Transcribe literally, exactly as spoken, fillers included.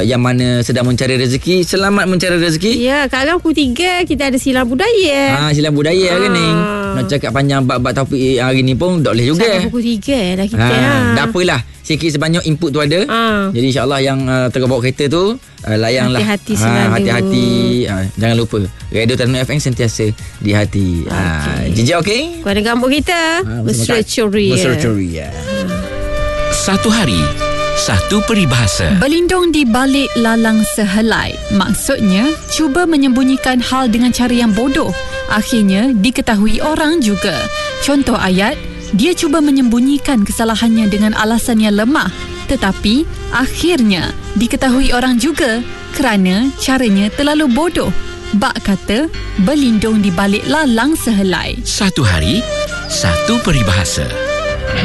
yang mana sedang mencari rezeki, selamat mencari rezeki. Ya, kalau pukul tiga kita ada silang budaya. Ha, silang budaya ha. ke ni. Nak cakap panjang bab-bab topik hari ni pun tak boleh juga. Sampai pukul tiga dah kita. Ha, Ha. dah apalah. Sikit sebanyak input tu ada. Ha. Jadi insyaAllah yang uh, tengah bawa kereta tu uh, layanglah. Hati-hati ha, selalu. Hati-hati. Ha, jangan lupa Radio Terengganu F M sentiasa di hati. Okay. Ha, Jijik okey? Kepada gambut kita ha, Mesra Ceria. Mesra Ceria. Satu hari, satu peribahasa. Berlindung di balik lalang sehelai. Maksudnya, cuba menyembunyikan hal dengan cara yang bodoh. Akhirnya, diketahui orang juga. Contoh ayat, dia cuba menyembunyikan kesalahannya dengan alasan yang lemah. Tetapi, akhirnya, diketahui orang juga kerana caranya terlalu bodoh. Bak kata, berlindung di balik lalang sehelai. Satu hari, satu peribahasa.